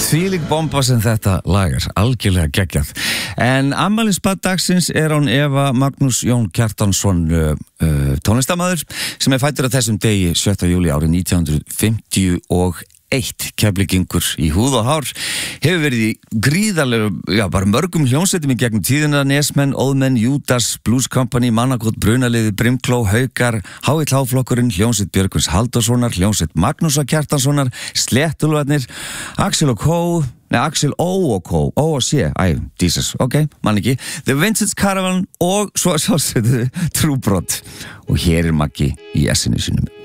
Þvílík bomba sem þetta lagar, algjörlega geggjað. En afmælisbarn dagsins án Eva Magnús Jón Kjartansson, tónlistarmaður, sem fæddur á þessum degi 7. júlí árið 1951. Keflvíkingur í húð og hár, hefur verið í gríðarlegu, bara mörgum hljómsveitum í gegnum tíðina: Nesmenn, Óðmenn, Júdas, Blues Company, Mannakot, Brunaliði, Brimkló, Haukar, HL-flokkurinn, hljómsveit Björgvins Halldórssonar, hljómsveit Magnúsar Kjartanssonar, Slettulvarnir, Axel og Ó og Kó, Ó og C, Jesus, mann ekki, The Vintage Caravan og svo sjálfsögðu Trúbrot. Og hér Maggi í essinu sínum.